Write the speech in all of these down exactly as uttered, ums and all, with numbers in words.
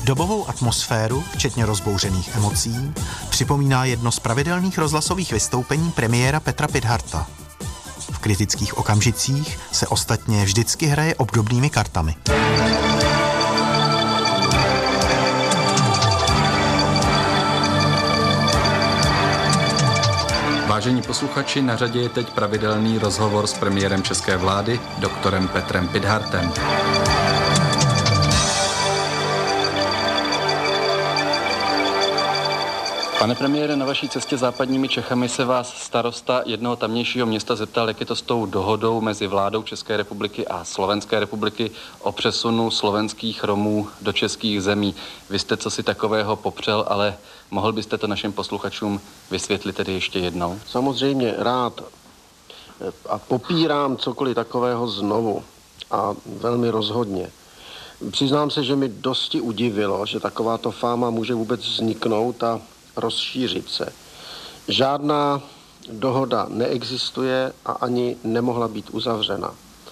Dobovou atmosféru, včetně rozbouřených emocí, připomíná jedno z pravidelných rozhlasových vystoupení premiéra Petra Pithardta. V kritických okamžicích se ostatně vždycky hraje obdobnými kartami. Vážení posluchači, na řadě je teď pravidelný rozhovor s premiérem české vlády, doktorem Petrem Pithardtem. Pane premiére, na vaší cestě západními Čechami se vás starosta jednoho tamnějšího města zeptal, jak je to s tou dohodou mezi vládou České republiky a Slovenské republiky o přesunu slovenských Romů do českých zemí. Vy jste co si takového popřel, ale mohl byste to našim posluchačům vysvětlit tedy ještě jednou? Samozřejmě rád a popírám cokoliv takového znovu a velmi rozhodně. Přiznám se, že mi dosti udivilo, že takováto fáma může vůbec vzniknout a rozšířit se. Žádná dohoda neexistuje a ani nemohla být uzavřena.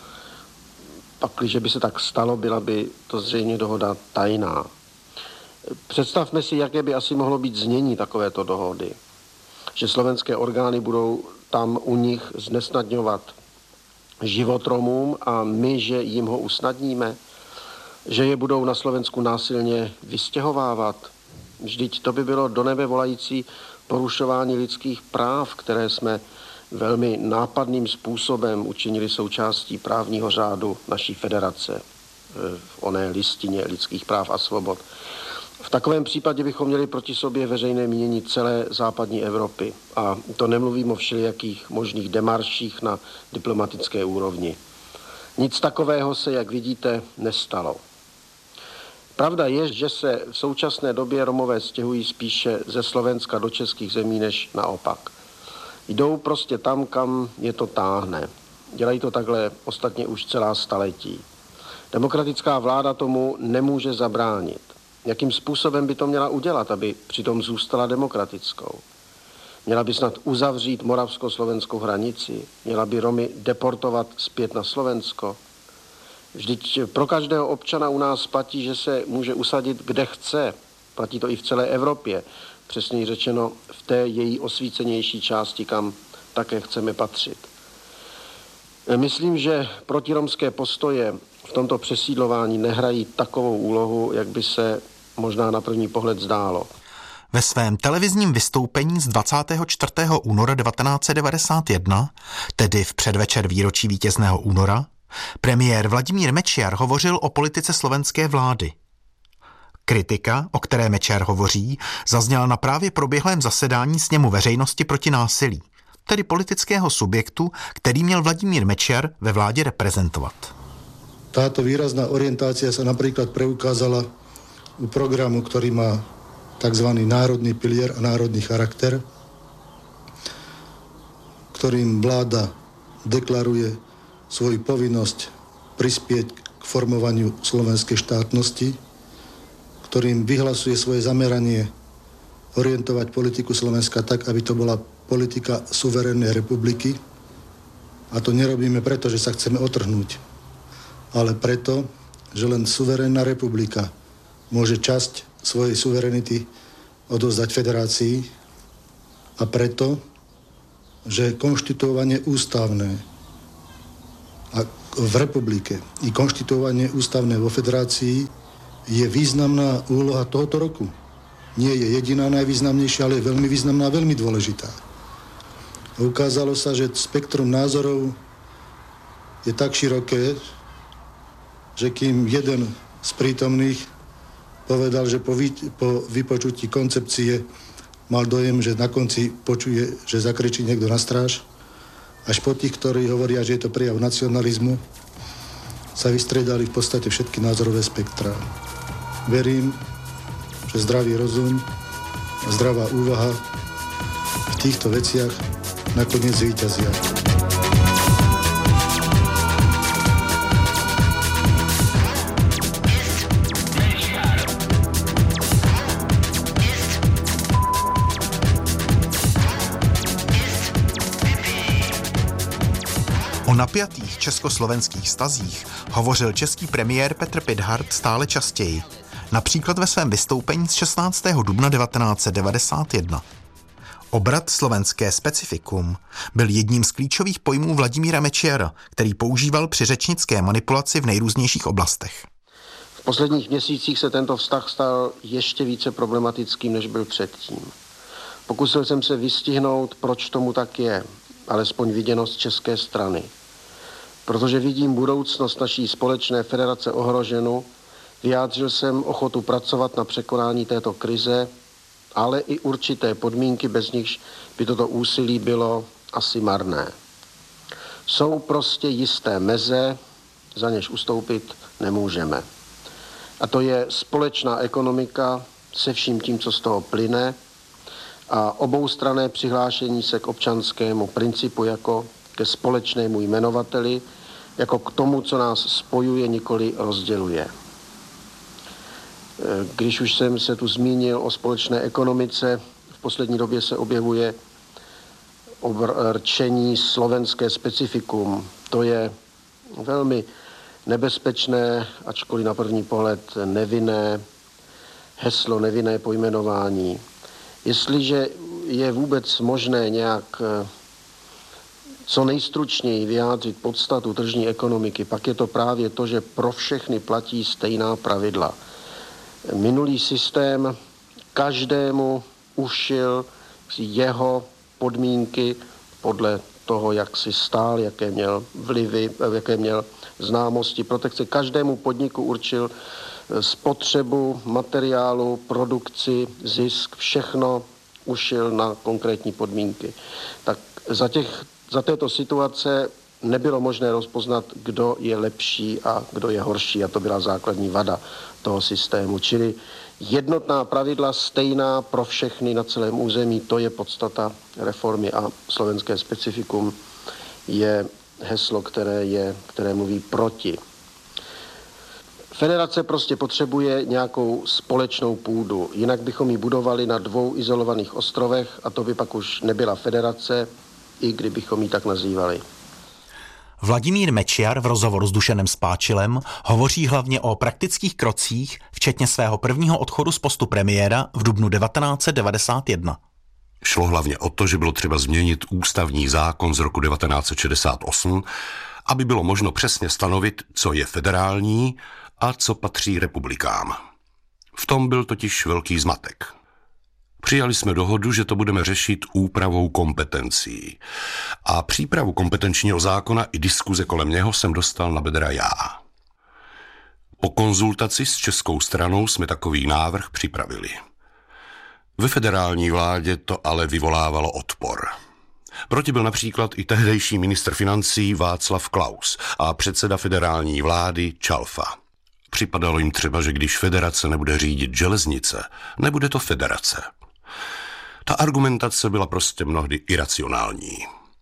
Pakliže by se tak stalo, byla by to zřejmě dohoda tajná. Představme si, jaké by asi mohlo být znění takovéto dohody. Že slovenské orgány budou tam u nich znesnadňovat život Romům a my, že jim ho usnadníme, že je budou na Slovensku násilně vystěhovávat. Vždyť to by bylo do nebe volající porušování lidských práv, které jsme velmi nápadným způsobem učinili součástí právního řádu naší federace v oné listině lidských práv a svobod. V takovém případě bychom měli proti sobě veřejné mínění celé západní Evropy. A to nemluvím o všelijakých možných demarších na diplomatické úrovni. Nic takového se, jak vidíte, nestalo. Pravda je, že se v současné době Romové stěhují spíše ze Slovenska do českých zemí než naopak. Jdou prostě tam, kam je to táhne. Dělají to takhle ostatně už celá staletí. Demokratická vláda tomu nemůže zabránit. Jakým způsobem by to měla udělat, aby přitom zůstala demokratickou? Měla by snad uzavřít moravsko-slovenskou hranici? Měla by Romy deportovat zpět na Slovensko? Vždyť pro každého občana u nás platí, že se může usadit kde chce. Platí to i v celé Evropě. Přesněji řečeno v té její osvícenější části, kam také chceme patřit. Myslím, že protiromské postoje v tomto přesídlování nehrají takovou úlohu, jak by se možná na první pohled zdálo. Ve svém televizním vystoupení z dvacátého čtvrtého února devatenáct set devadesát jedna, tedy v předvečer výročí vítězného února, premiér Vladimír Mečiar hovořil o politice slovenské vlády. Kritika, o které Mečiar hovoří, zazněla na právě proběhlém zasedání sněmu veřejnosti proti násilí, tedy politického subjektu, který měl Vladimír Mečiar ve vládě reprezentovat. Táto výrazná orientácia sa napríklad preukázala u programu, ktorý má tzv. Národný pilier a národný charakter, ktorým vláda deklaruje svoju povinnosť prispieť k formovaniu slovenskej štátnosti, ktorým vyhlasuje svoje zameranie orientovať politiku Slovenska tak, aby to bola politika suverénnej republiky. A to nerobíme preto, že sa chceme otrhnúť, ale preto, že len suverénna republika môže časť svojej suverenity odovzdať federácii a preto, že konštituovanie ústavné a v republike i konštituovanie ústavné vo federácii je významná úloha tohoto roku. Nie je jediná najvýznamnejšia, ale je veľmi významná a veľmi dôležitá. A ukázalo sa, že spektrum názorov je tak široké, že kým jeden z prítomných povedal, že po, vy, po vypočutí koncepcie mal dojem, že na konci počuje, že zakričí niekto na stráž, až po tých, ktorí hovoria, že je to prejav nacionalizmu, sa vystriedali v podstate všetky názorové spektrá. Verím, že zdravý rozum a zdravá úvaha v týchto veciach nakoniec zvíťazia. O napjatých československých vztazích hovořil český premiér Petr Pithart stále častěji. například ve svém vystoupení z šestnáctého dubna devatenáct set devadesát jedna. Obrat slovenské specifikum byl jedním z klíčových pojmů Vladimíra Mečiara, který používal při řečnické manipulaci v nejrůznějších oblastech. V posledních měsících se tento vztah stal ještě více problematickým, než byl předtím. Pokusil jsem se vystihnout, proč tomu tak je, alespoň viděno z české strany. Protože vidím budoucnost naší společné federace ohroženou, vyjádřil jsem ochotu pracovat na překonání této krize, ale i určité podmínky, bez nichž by toto úsilí bylo asi marné. Jsou prostě jisté meze, za něž ustoupit nemůžeme. A to je společná ekonomika se vším tím, co z toho plyne, a oboustranné přihlášení se k občanskému principu jako ke společnému jmenovateli, jako k tomu, co nás spojuje, nikoli rozděluje. Když už jsem se tu zmínil o společné ekonomice, v poslední době se objevuje rčení slovenské specifikum. To je velmi nebezpečné, ačkoliv na první pohled nevinné heslo, nevinné pojmenování. Jestliže je vůbec možné nějak co nejstručněji vyjádřit podstatu tržní ekonomiky, pak je to právě to, že pro všechny platí stejná pravidla. Minulý systém každému ušil jeho podmínky podle toho, jak si stál, jaké měl vlivy, jaké měl známosti, protekce. Každému podniku určil spotřebu, materiálu, produkci, zisk, všechno ušil na konkrétní podmínky. Tak za, těch, za této situace nebylo možné rozpoznat, kdo je lepší a kdo je horší, a to byla základní vada toho systému. Čili jednotná pravidla, stejná pro všechny na celém území, to je podstata reformy, a slovenské specifikum je heslo, které, je, které mluví proti. Federace prostě potřebuje nějakou společnou půdu, jinak bychom ji budovali na dvou izolovaných ostrovech a to by pak už nebyla federace, i kdybychom ji tak nazývali. Vladimír Mečiar v rozhovoru s Dušanem Spáčilem hovoří hlavně o praktických krocích, včetně svého prvního odchodu z postu premiéra v dubnu devatenáct set devadesát jedna. Šlo hlavně o to, že bylo třeba změnit ústavní zákon z roku devatenáct set šedesát osm, aby bylo možno přesně stanovit, co je federální a co patří republikám. V tom byl totiž velký zmatek. Přijali jsme dohodu, že to budeme řešit úpravou kompetencí. A přípravu kompetenčního zákona i diskuze kolem něho jsem dostal na bedra já. Po konzultaci s českou stranou jsme takový návrh připravili. Ve federální vládě to ale vyvolávalo odpor. Proti byl například i tehdejší ministr financí Václav Klaus a předseda federální vlády Čalfa. Připadalo jim třeba, že když federace nebude řídit železnice, nebude to federace. Ta argumentace byla prostě mnohdy iracionální.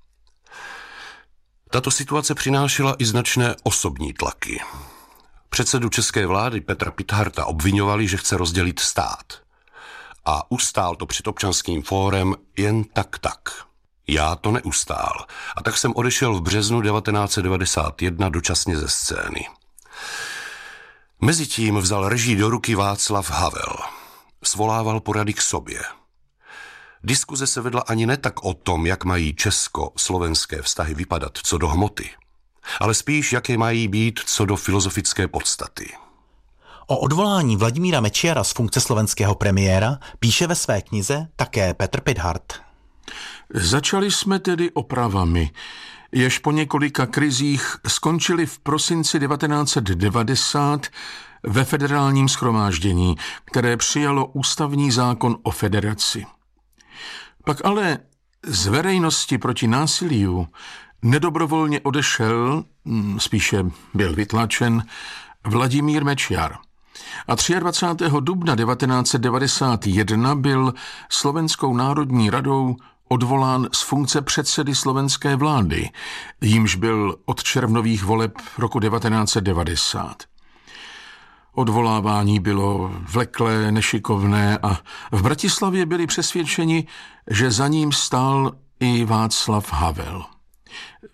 Tato situace přinášela i značné osobní tlaky. Předsedu české vlády Petra Pitharta obviňovali, že chce rozdělit stát. A ustál to před Občanským fórem jen tak tak. Já to neustál a tak jsem odešel v březnu devatenáct set devadesát jedna dočasně ze scény. Mezitím vzal režii do ruky Václav Havel. Svolával porady k sobě. Diskuze se vedla ani ne tak o tom, jak mají česko-slovenské vztahy vypadat co do hmoty, ale spíš, jaké mají být co do filozofické podstaty. O odvolání Vladimíra Mečiara z funkce slovenského premiéra píše ve své knize také Petr Pithart. Začali jsme tedy opravami, jež po několika krizích skončily v prosinci devatenáct set devadesát ve federálním shromáždění, které přijalo ústavní zákon o federaci. Pak ale z veřejnosti proti násiliu nedobrovolně odešel, spíše byl vytlačen, Vladimír Mečiar. A dvacátého třetího dubna devatenáct set devadesát jedna byl Slovenskou národní radou odvolán z funkce předsedy slovenské vlády, jímž byl od červnových voleb roku devatenáct set devadesát. Odvolávání bylo vleklé, nešikovné a v Bratislavě byli přesvědčeni, že za ním stál i Václav Havel.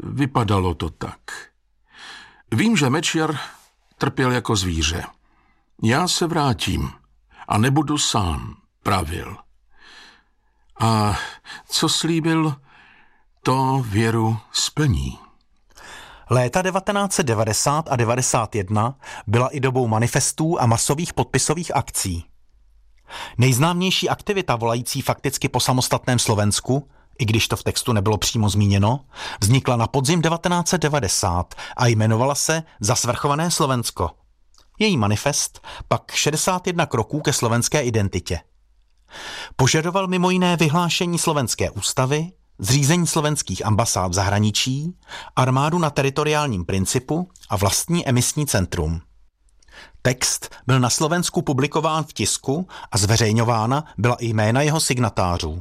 Vypadalo to tak. Vím, že Mečiar trpěl jako zvíře. Já se vrátím a nebudu sám, pravil. A co slíbil, to věru splní. Léta devatenáct set devadesát a devadesát jedna byla i dobou manifestů a masových podpisových akcí. Nejznámější aktivita volající fakticky po samostatném Slovensku, i když to v textu nebylo přímo zmíněno, vznikla na podzim devatenáct set devadesát a jmenovala se Za svrchované Slovensko. Její manifest pak šedesát jedna kroků ke slovenské identitě. Požadoval mimo jiné vyhlášení slovenské ústavy, zřízení slovenských ambasád v zahraničí, armádu na teritoriálním principu a vlastní emisní centrum. Text byl na Slovensku publikován v tisku a zveřejňována byla i jména jeho signatářů.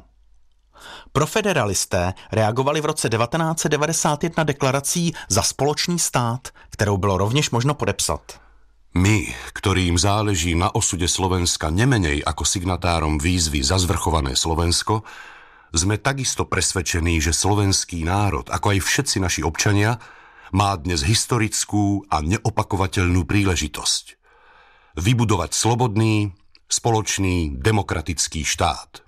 Profederalisté reagovali v roce devatenáct set devadesát jedna deklarací Za spoločný stát, kterou bylo rovněž možno podepsat. My, ktorým záleží na osude Slovenska nemenej ako signatárom výzvy Za zvrchované Slovensko, sme takisto presvedčení, že slovenský národ, ako aj všetci naši občania, má dnes historickú a neopakovateľnú príležitosť vybudovať slobodný, spoločný, demokratický štát.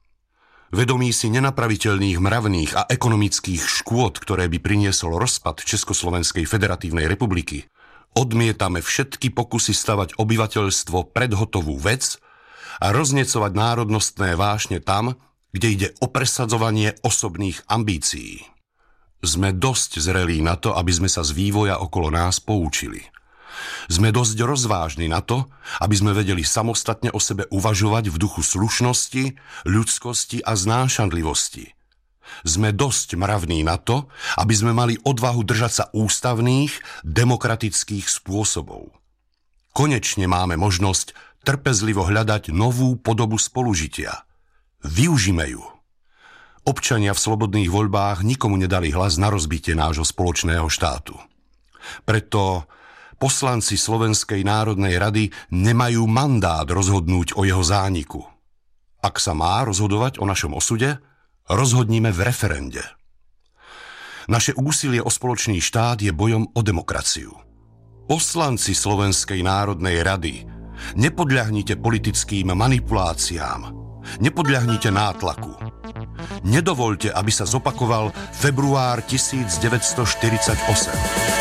Vedomí si nenapraviteľných mravných a ekonomických škôd, ktoré by priniesol rozpad Československej federatívnej republiky, odmietame všetky pokusy stavať obyvateľstvo pred hotovú vec a roznecovať národnostné vášne tam, kde ide o presadzovanie osobných ambícií. Sme dosť zrelí na to, aby sme sa z vývoja okolo nás poučili. Sme dosť rozvážni na to, aby sme vedeli samostatne o sebe uvažovať v duchu slušnosti, ľudskosti a znášanlivosti. Sme dosť mravní na to, aby sme mali odvahu držať sa ústavných, demokratických spôsobov. Konečne máme možnosť trpezlivo hľadať novú podobu spolužitia. Využime ju. Občania v slobodných voľbách nikomu nedali hlas na rozbitie nášho spoločného štátu. Preto poslanci Slovenskej národnej rady nemajú mandát rozhodnúť o jeho zániku. Ak sa má rozhodovať o našom osude, rozhodníme v referende. Naše úsilie o spoločný štát je bojom o demokraciu. Poslanci Slovenskej národnej rady, nepodľahnite politickým manipuláciám, nepodľahnite nátlaku. Nedovoľte, aby sa zopakoval február devätnásťstoštyridsaťosem.